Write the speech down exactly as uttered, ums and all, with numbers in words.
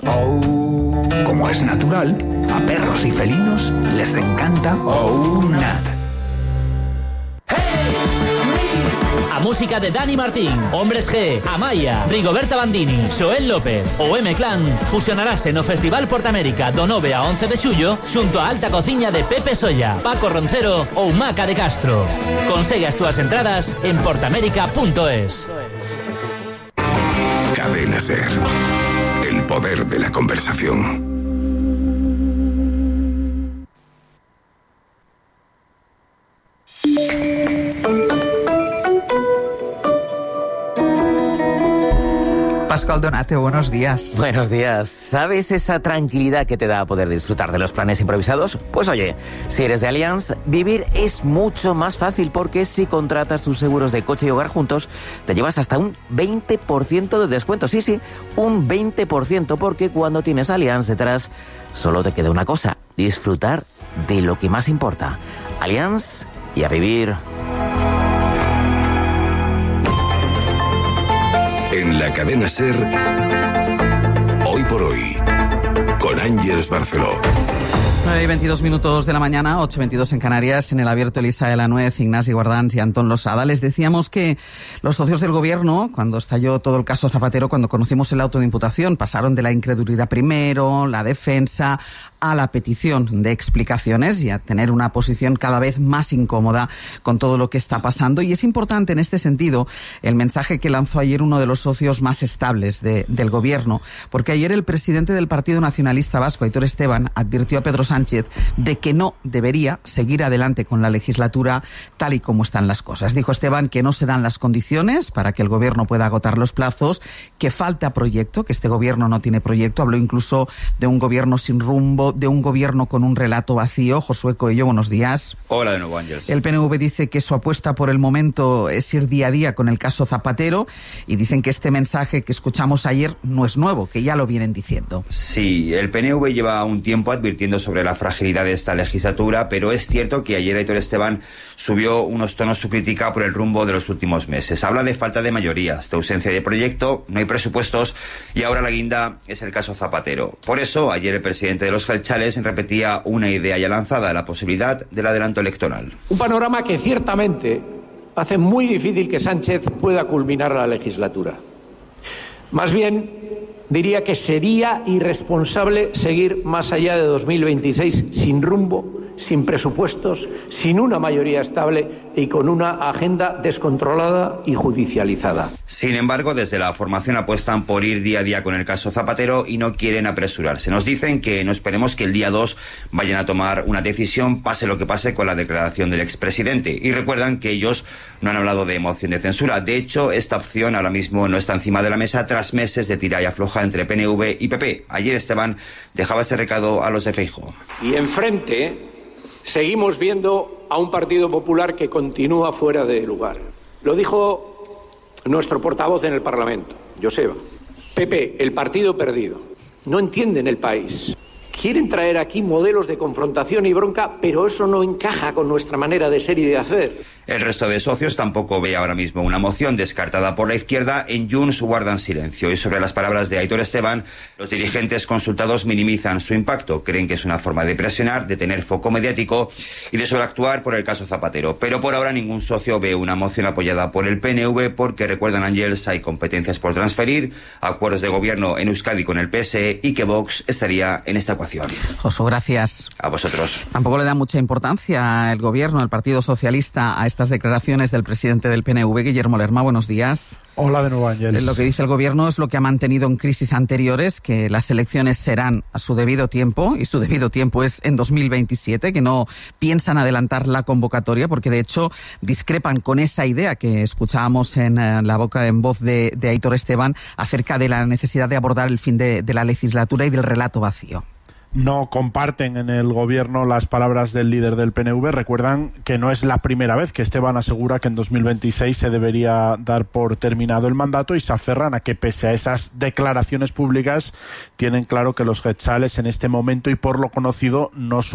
Oh. Como es natural, a perros y felinos les encanta Oh Nat. A música de Dani Martín, Hombres G, Amaya, Rigoberta Bandini, Xoel López ou M-Clan fusionarase no Festival Portamérica do nove a once de xullo xunto a alta cociña de Pepe Solla, Paco Roncero ou Maca de Castro. Consegue as túas entradas en portamérica punto es. Cadena SER. El poder de la conversación. Pascual Donate, buenos días. Buenos días. ¿Sabes esa tranquilidad que te da poder disfrutar de los planes improvisados? Pues oye, si eres de Allianz, vivir es mucho más fácil porque si contratas tus seguros de coche y hogar juntos, te llevas hasta un veinte por ciento de descuento. Sí, sí, un veinte por ciento porque cuando tienes Allianz detrás, solo te queda una cosa, disfrutar de lo que más importa. Allianz y a vivir. En la cadena SER, hoy por hoy, con Ángeles Barceló. nueve y veintidós minutos de la mañana, ocho y veintidós en Canarias, en el abierto Elisa de la Nuez, Ignasi Guardans y Antón Losada. Les decíamos que los socios del gobierno, cuando estalló todo el caso Zapatero, cuando conocimos el auto de imputación, pasaron de la incredulidad primero, la defensa, a la petición de explicaciones y a tener una posición cada vez más incómoda con todo lo que está pasando. Y es importante en este sentido el mensaje que lanzó ayer uno de los socios más estables de, del gobierno, porque ayer el presidente del Partido Nacionalista Vasco, Aitor Esteban, advirtió a Pedro Sánchez de que no debería seguir adelante con la legislatura tal y como están las cosas. Dijo Esteban que no se dan las condiciones para que el gobierno pueda agotar los plazos, que falta proyecto, que este gobierno no tiene proyecto. Habló incluso de un gobierno sin rumbo, de un gobierno con un relato vacío. Josué Coello, buenos días. Hola de nuevo, Ángeles. El P N V dice que su apuesta por el momento es ir día a día con el caso Zapatero y dicen que este mensaje que escuchamos ayer no es nuevo, que ya lo vienen diciendo. Sí, el P N V lleva un tiempo advirtiendo sobre la fragilidad de esta legislatura, pero es cierto que ayer Aitor Esteban subió unos tonos su crítica por el rumbo de los últimos meses. Habla de falta de mayorías, de ausencia de proyecto, no hay presupuestos y ahora la guinda es el caso Zapatero. Por eso, ayer el presidente de los Jeltzales repetía una idea ya lanzada, la posibilidad del adelanto electoral. Un panorama que ciertamente hace muy difícil que Sánchez pueda culminar la legislatura. Más bien, diría que sería irresponsable seguir más allá de dos mil veintiséis sin rumbo, sin presupuestos, sin una mayoría estable y con una agenda descontrolada y judicializada. Sin embargo, desde la formación apuestan por ir día a día con el caso Zapatero y no quieren apresurarse. Nos dicen que no esperemos que el día dos vayan a tomar una decisión, pase lo que pase con la declaración del expresidente. Y recuerdan que ellos no han hablado de moción de censura. De hecho, esta opción ahora mismo no está encima de la mesa tras meses de tira y afloja entre P N V y P P. Ayer Esteban dejaba ese recado a los de Feijóo. Y enfrente seguimos viendo a un Partido Popular que continúa fuera de lugar. Lo dijo nuestro portavoz en el Parlamento, Joseba. P P, el partido perdido. No entienden el país. Quieren traer aquí modelos de confrontación y bronca, pero eso no encaja con nuestra manera de ser y de hacer. El resto de socios tampoco ve ahora mismo una moción descartada por la izquierda. En Junts guardan silencio. Y sobre las palabras de Aitor Esteban, los dirigentes consultados minimizan su impacto. Creen que es una forma de presionar, de tener foco mediático y de sobreactuar por el caso Zapatero. Pero por ahora ningún socio ve una moción apoyada por el P N V porque, recuerdan Ángels, hay competencias por transferir, acuerdos de gobierno en Euskadi con el P S E y que Vox estaría en esta ecuación. Josu, gracias. A vosotros. Tampoco le da mucha importancia el gobierno, el Partido Socialista, a estas declaraciones del presidente del P N V, Guillermo Lerma. Buenos días. Hola de nuevo, Ángeles. Lo que dice el gobierno es lo que ha mantenido en crisis anteriores, que las elecciones serán a su debido tiempo, y su debido tiempo es en dos mil veintisiete, que no piensan adelantar la convocatoria, porque de hecho discrepan con esa idea que escuchábamos en eh, la boca en voz de, de Aitor Esteban acerca de la necesidad de abordar el fin de, de la legislatura y del relato vacío. No comparten en el gobierno las palabras del líder del P N V. Recuerdan que no es la primera vez que Esteban asegura que en dos mil veintiséis se debería dar por terminado el mandato y se aferran a que pese a esas declaraciones públicas tienen claro que los Jeltzales en este momento y por lo conocido no